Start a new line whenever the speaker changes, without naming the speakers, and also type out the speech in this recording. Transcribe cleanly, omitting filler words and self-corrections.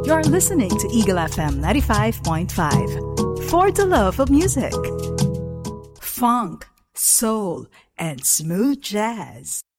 You're listening to Eagle FM 95.5. For the love of music, funk, soul, and smooth jazz.